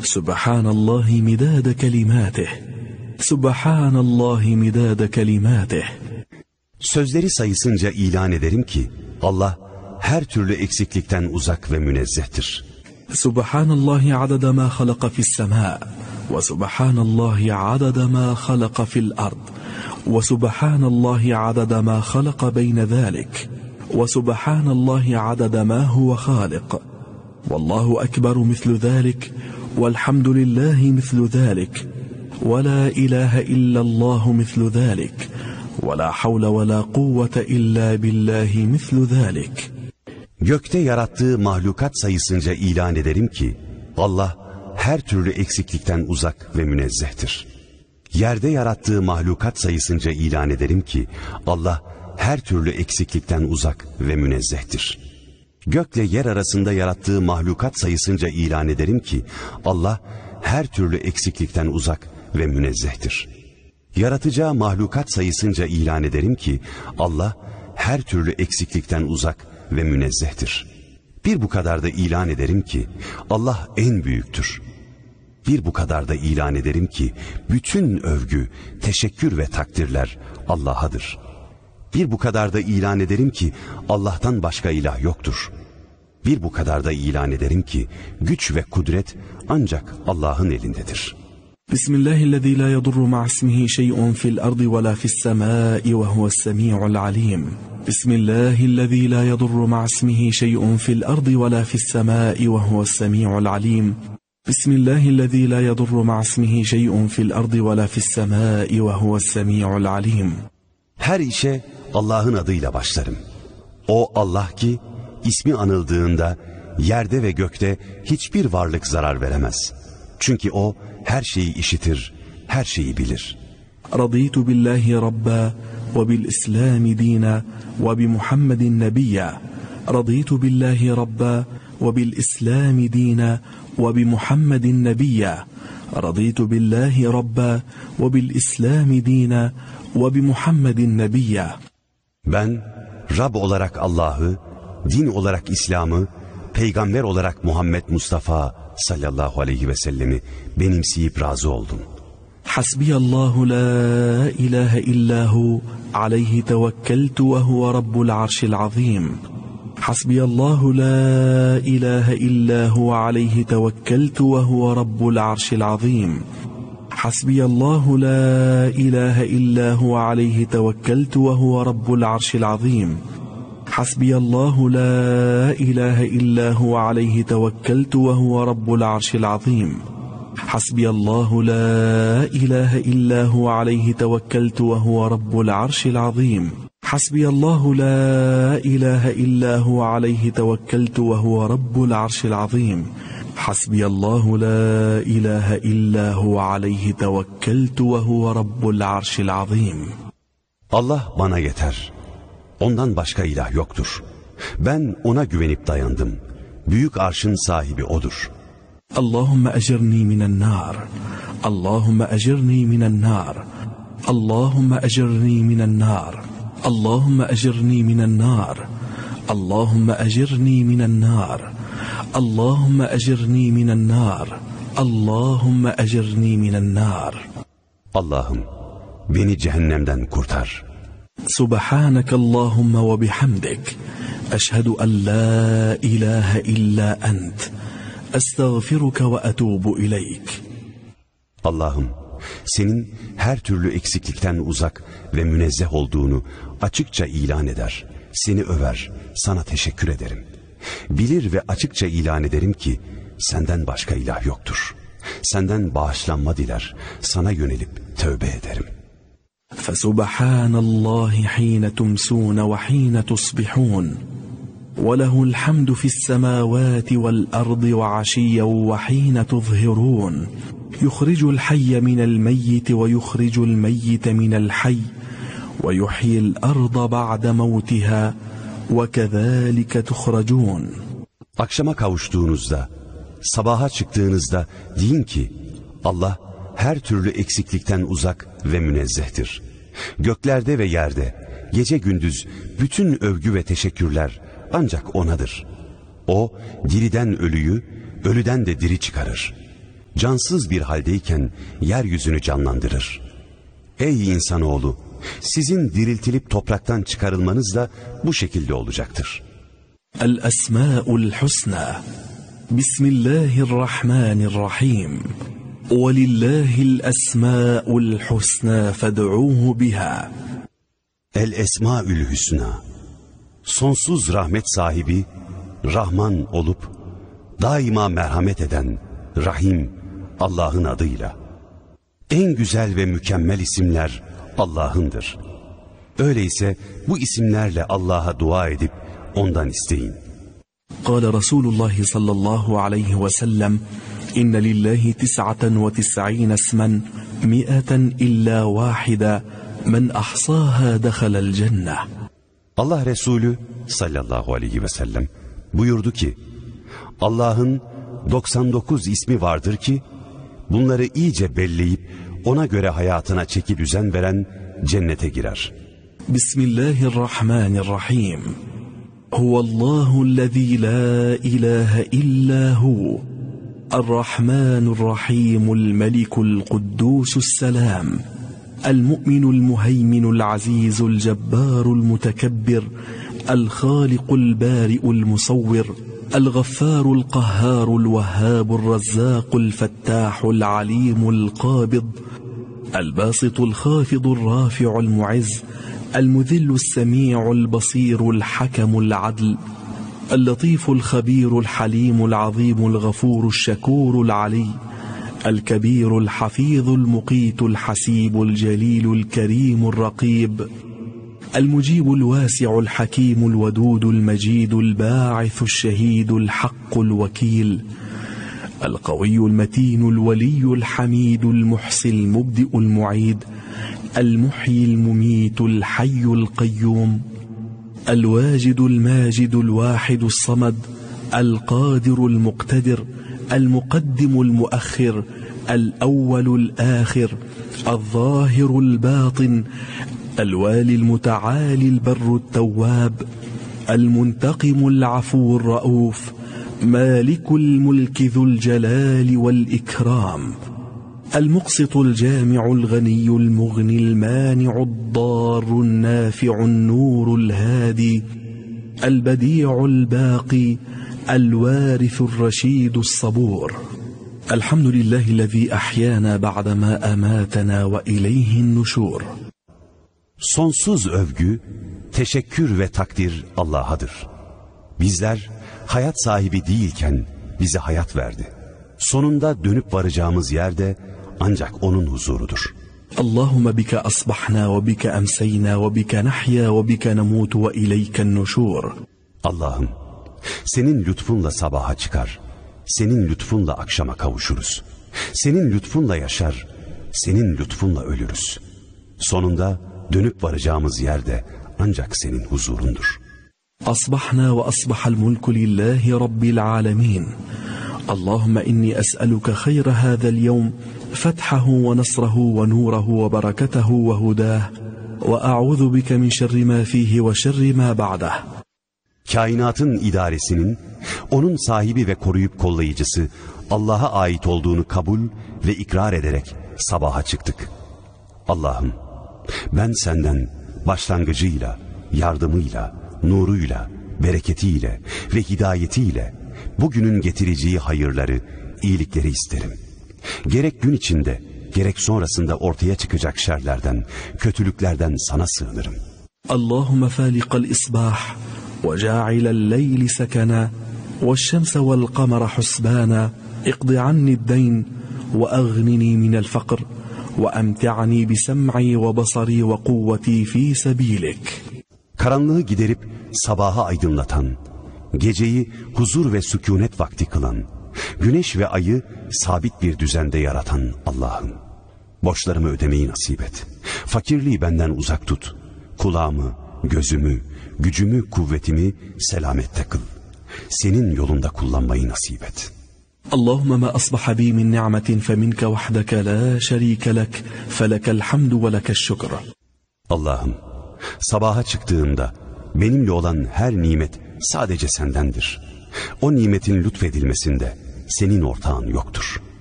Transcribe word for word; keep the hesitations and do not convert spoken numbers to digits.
Subhanallahi midade kelimatih. Subhanallahi midade kelimatih. Sözleri sayısınca ilan ederim ki Allah her türlü eksiklikten uzak ve münezzehtir. Subhanallahi adada ma halaka fis sema ve subhanallahi adada ma halaka fil ard ve subhanallahi adada ma halaka beyne zalik ve subhanallahi adada ma huve halik. Vallahu ekberu mislu zalik velhamdülillahi mislu zalik ve la ilahe illallahu mislu zalik ve la havle ve la kuvvete illa billahi mislu zalik. Gökte yarattığı mahlukat sayısınca ilan ederim ki Allah her türlü eksiklikten uzak ve münezzehtir. Yerde yarattığı mahlukat sayısınca ilan ederim ki Allah her türlü eksiklikten uzak ve münezzehtir. Gökle yer arasında yarattığı mahlukat sayısınca ilan ederim ki Allah her türlü eksiklikten uzak ve münezzehtir. Yaratacağı mahlukat sayısınca ilan ederim ki Allah her türlü eksiklikten uzak ve münezzehtir. Bir bu kadar da ilan ederim ki Allah en büyüktür. Bir bu kadar da ilan ederim ki bütün övgü, teşekkür ve takdirler Allah'adır. Bir bu kadar da ilan ederim ki Allah'tan başka ilah yoktur. Bir bu kadar da ilan ederim ki güç ve kudret ancak Allah'ın elindedir. Bismillahillezî lâ yadurru ma'ismihi şey'un fil ardı ve lâ fissemâi ve huves-semî'ul alîm. Bismillahillezî lâ yadurru ma'ismihi şey'un fil ardı ve lâ fissemâi ve huves-semî'ul alîm. Bismillahillezî lâ yadurru ma'ismihi şey'un fil ardı ve lâ fissemâi ve huves-semî'ul alîm. Her işe Allah'ın adıyla başlarım. O Allah ki ismi anıldığında yerde ve gökte hiçbir varlık zarar veremez. Çünkü o her şeyi işitir, her şeyi bilir. Raditu billahi rabba ve bil islami dina ve bi Muhammedin nebiyya. Raditu billahi rabba ve bil islami dina ve bi Muhammedin nebiyya. Raditu billahi rabba ve bil islami dina ve bi Muhammedin nebiyya. Ben Rab olarak Allah'ı, din olarak İslam'ı, peygamber olarak Muhammed Mustafa sallallahu aleyhi ve sellemi benimseyip razı oldum. Hasbiyallahu la ilahe illahu aleyhi tevekkeltu ve huve rabbul arşil azim. Hasbiyallahu la ilahe illahu aleyhi tevekkeltu ve huve rabbul arşil azim. Hasbiyallahu la ilahe illahu aleyhi tevekkeltu ve huve rabbul arşil azim. Hasbiyallahu la ilahe illahu aleyhi tevekkeltu ve huve rabbul arşil azim. Hasbiyallahu la ilahe illahu aleyhi tevekkeltu ve huve rabbul arşil azim. Hasbiyallahu la ilahe illahu aleyhi tevekkeltu ve huve rabbul arşil azim. Hasbiyallahu la ilahe illahu aleyhi tevekkeltu ve huve rabbul arşil azim. Allah bana yeter. Ondan başka ilah yoktur. Ben ona güvenip dayandım. Büyük arşın sahibi odur. Allahümme ecirni minen nar. Allahümme ecirni minen nar. Allahümme ecirni minen nar. Allahümme ecirni minen nar. Allahümme ecirni minen nar. Allahümme ecirni minen nar. Allahümme ecirni minen nar. Allah'ım beni cehennemden kurtar. Subhaneke Allahümme ve bihamdik. Eşhedü en la ilahe illa ent. Estağfiruke ve etubu ileyk. Allah'ım senin her türlü eksiklikten uzak ve münezzeh olduğunu açıkça ilan eder. Seni över, sana teşekkür ederim. Bilir ve açıkça ilan ederim ki senden başka ilah yoktur. Senden bağışlanma diler, sana yönelip tövbe ederim. فسبحان الله حين تمسون وحين تصبحون وله الحمد في السماوات والأرض وعشيا وحين تظهرون يخرج الحي من الميت ويخرج الميت من الحي ويحيي الأرض بعد موتها وكذلك تخرجون. Akşama kavuştuğunuzda, sabaha çıktığınızda deyin ki Allah her türlü eksiklikten uzak ve münezzehtir. Göklerde ve yerde, gece gündüz bütün övgü ve teşekkürler ancak O'nadır. O, diriden ölüyü, ölüden de diri çıkarır. cansız bir haldeyken yeryüzünü canlandırır. Ey insanoğlu, sizin diriltilip topraktan çıkarılmanız da bu şekilde olacaktır. El-Esmâ'ul Husnâ. Bismillahirrahmanirrahim. وَلِلَّهِ الْأَسْمَاءُ الْحُسْنَى فَادْعُوهُ بِهَا. El-Esmâ'ül Hüsnâ. Sonsuz rahmet sahibi, Rahman olup, daima merhamet eden, Rahim, Allah'ın adıyla. En güzel ve mükemmel isimler Allah'ındır. Öyleyse bu isimlerle Allah'a dua edip ondan isteyin. قال رسول الله صلى الله عليه وسلم إن لله تسعة وتسعين اسما مئة إلا واحدة من أحصاها دخل الجنة. Allah Resulü sallallahu aleyhi ve sellem buyurdu ki, Allah'ın doksan dokuz ismi vardır ki, bunları iyice belleyip ona göre hayatına çeki düzen veren cennete girer. Bismillahirrahmanirrahim. Huvallahu'llezî la ilahe illâhu. Errahmanurrahimul melikul kuddusus selam. المؤمن المهيمن العزيز الجبار المتكبر الخالق البارئ المصور الغفار القهار الوهاب الرزاق الفتاح العليم القابض الباسط الخافض الرافع المعز المذل السميع البصير الحكم العدل اللطيف الخبير الحليم العظيم الغفور الشكور العلي الكبير الحفيظ المقيت الحسيب الجليل الكريم الرقيب المجيب الواسع الحكيم الودود المجيد الباعث الشهيد الحق الوكيل القوي المتين الولي الحميد المحصي المبدئ المعيد المحيي المميت الحي القيوم الواجد الماجد الواحد الصمد القادر المقتدر المقدم المؤخر الأول الآخر الظاهر الباطن الوالي المتعالي البر التواب المنتقم العفو الرؤوف مالك الملك ذو الجلال والإكرام المقسط الجامع الغني المغني المانع الضار النافع النور الهادي البديع الباقي الوارث الرشيد الصبور الحمد لله الذي أحيانا بعدما أماتنا وإليه النشور. Sonsuz övgü, teşekkür ve takdir Allah'adır. Bizler hayat sahibi değilken bize hayat verdi. Sonunda dönüp varacağımız yerde ancak onun huzurudur. Allahümme bike asbahna ve bike emseyna ve bike nahya ve bike nemutu ve ileyken nuşur. Allah'ım, senin lütfunla sabaha çıkar, senin lütfunla akşama kavuşuruz. Senin lütfunla yaşar, senin lütfunla ölürüz. Sonunda dönüp varacağımız yerde ancak senin huzurundur. Asbahna ve asbahal mulku lillahi rabbil alemin. Allahümme inni es'aluke hayra hâzel yevm, fethahu ve nasrahu ve nurehu ve bereketehu ve hudah, ve a'udhu bike min şerri ma fihi ve şerri ma ba'dah. Kainatın idaresinin, onun sahibi ve koruyup kollayıcısı Allah'a ait olduğunu kabul ve ikrar ederek sabaha çıktık. Allah'ım, ben senden başlangıcıyla, yardımıyla, nuruyla, bereketiyle ve hidayetiyle bugünün getireceği hayırları, iyilikleri isterim. Gerek gün içinde, gerek sonrasında ortaya çıkacak şerlerden, kötülüklerden sana sığınırım. Allahümme fâlikal isbah ve câilel leyli sekena ve şemse vel kamera husbana iqdi anni'd-dayn ve aghnini minel fakr ve emti'ani bisem'i ve basari ve kuvveti fî sebîlik. Karanlığı giderip sabaha aydınlatan, geceyi huzur ve sükunet vakti kılan, güneş ve ayı sabit bir düzende yaratan Allah'ım, borçlarımı ödemeyi nasip et. Fakirliği benden uzak tut. Kulağımı, gözümü, gücümü, kuvvetimi selamette kıl. Senin yolunda kullanmayı nasip et. Allahümme ma asbaha bi min ni'metin feminke vahdeke la şerike lek felekel hamdu ve lekeş şükr. Allah'ım, sabaha çıktığımda benimle olan her nimet sadece sendendir. O nimetin lütfedilmesinde senin ortağın yoktur.